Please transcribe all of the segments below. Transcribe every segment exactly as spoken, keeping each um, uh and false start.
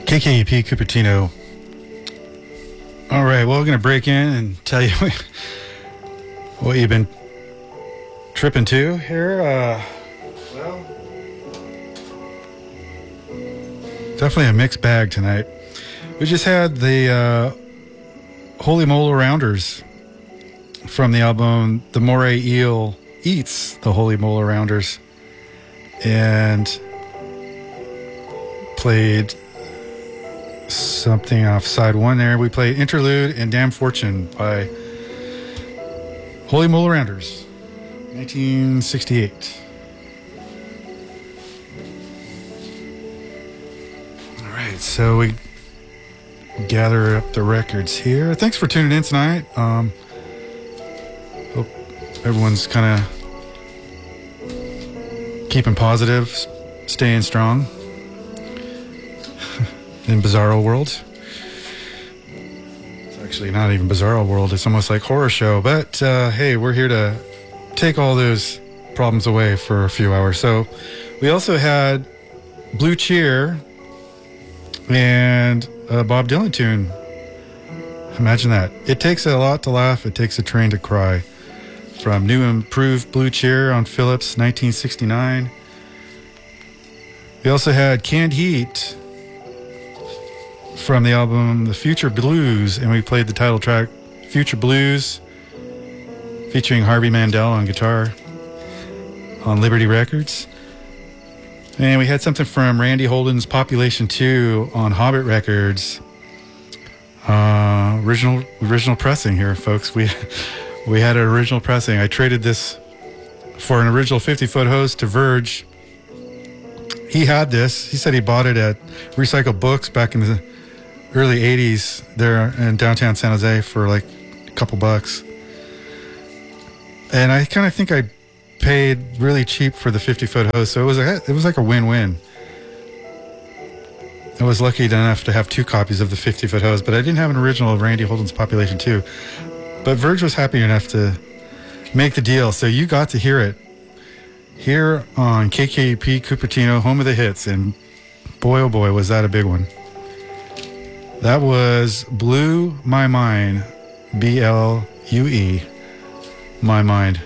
K K U P Cupertino. All right, well, we're going to break in and tell you what you've been tripping to here. Uh, well, definitely a mixed bag tonight. We just had the uh, Holy Mole Rounders from the album The Moray Eel Eats the Holy Mole Rounders, and played something off side one there. We played Interlude and Damn Fortune by Holy Mole Rounders, nineteen sixty-eight. All right, so we gather up the records here. Thanks for tuning in tonight. Um, hope everyone's kind of keeping positive, staying strong in Bizarro World. It's actually not even Bizarro World. It's almost like horror show. But uh, hey, we're here to take all those problems away for a few hours. So we also had Blue Cheer and a Bob Dylan tune. Imagine that. It takes a lot to laugh. It takes a train to cry. From New Improved Blue Cheer on Philips, nineteen sixty-nine. We also had Canned Heat from the album The Future Blues, and we played the title track Future Blues featuring Harvey Mandel on guitar on Liberty Records. And we had something from Randy Holden's Population two on Hobbit Records. Uh, original original pressing here, folks. We we had an original pressing. I traded this for an original fifty-foot hose to Verge. He had this. He said he bought it at Recycled Books back in the early eighties there in downtown San Jose for like a couple bucks. And I kind of think I paid really cheap for the fifty-foot hose, so it was a, it was like a win-win. I was lucky enough to have two copies of the fifty-foot hose, but I didn't have an original of Randy Holden's Population two. But Verge was happy enough to make the deal, so you got to hear it here on K K U P Cupertino, home of the hits, and boy, oh boy, was that a big one. That was Blew My Mind, B L U E, My Mind.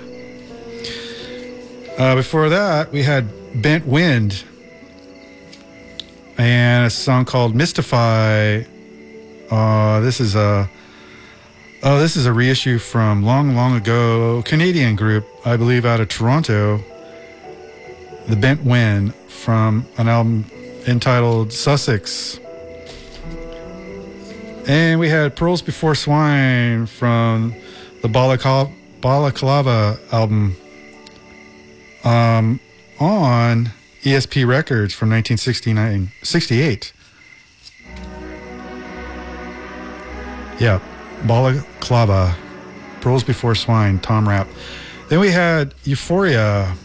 Uh, before that, we had Bent Wind and a song called Mystify. Uh, this is a oh, this is a reissue from long, long ago. Canadian group, I believe, out of Toronto. The Bent Wind from an album entitled Sussex. And we had Pearls Before Swine from the Balaclava, Balaclava album um, on E S P Records from nineteen sixty-nine, sixty-eight. Yeah, Balaclava, Pearls Before Swine, Tom Rapp. Then we had Euphoria,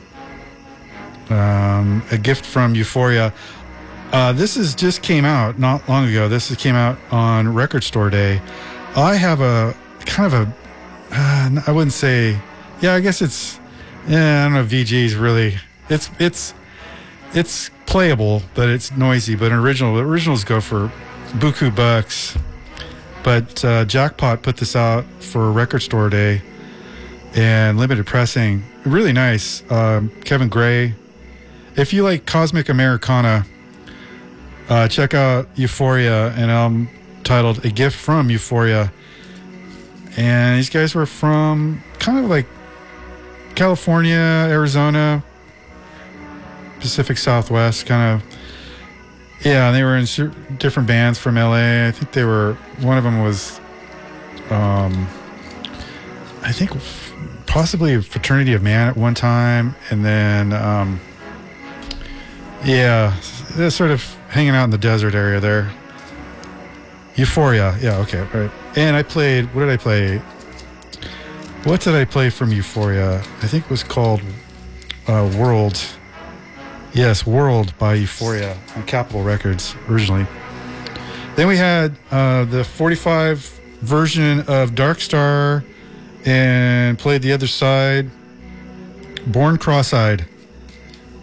um, a gift from Euphoria. Uh, this is just came out not long ago. This is, came out on Record Store Day. I have a kind of a, uh, I wouldn't say, yeah, I guess it's, yeah, I don't know if V G's really, it's, it's, it's playable, but it's noisy. But an original, originals go for buku bucks. But uh, Jackpot put this out for Record Store Day and limited pressing. Really nice. Um, Kevin Gray. If you like Cosmic Americana, Uh, check out Euphoria, an album titled A Gift from Euphoria. And these guys were from kind of like California, Arizona, Pacific Southwest, kind of. Yeah, they were in different bands from L A. I think they were, one of them was, um, I think possibly Fraternity of Man at one time. And then, um, yeah, they're sort of hanging out in the desert area there. Euphoria. Yeah, okay, right. And I played, what did I play? What did I play from Euphoria? I think it was called uh, World. Yes, World by Euphoria on Capitol Records originally. Then we had uh, the forty-five version of Dark Star and played the other side, Born Cross-Eyed.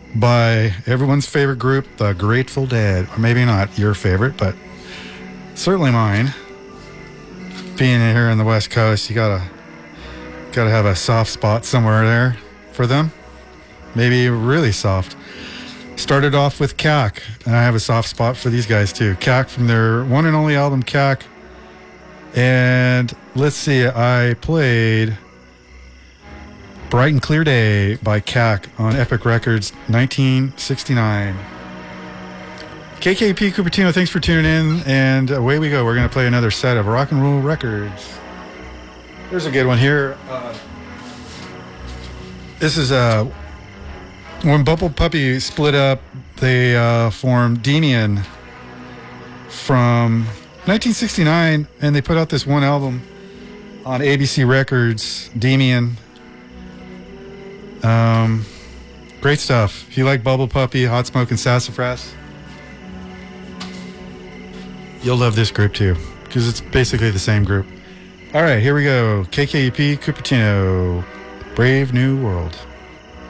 by everyone's favorite group, the Grateful Dead. Or maybe not your favorite, but certainly mine. Being here in the West Coast, you gotta gotta have a soft spot somewhere there for them. Maybe really soft. Started off with C A C, and I have a soft spot for these guys too. C A C from their one and only album, C A C. And let's see, I played Bright and Clear Day by C A C on Epic Records, nineteen sixty-nine. K K P Cupertino, thanks for tuning in, and away we go. We're going to play another set of rock and roll records. There's a good one here. Uh, this is uh, when Bubble Puppy split up, they uh, formed Demian from nineteen sixty-nine, and they put out this one album on A B C Records, Demian. Um, great stuff. If you like Bubble Puppy, Hot Smoke, and Sassafras, you'll love this group too, because it's basically the same group. All right, here we go. K K U P Cupertino, Brave New World.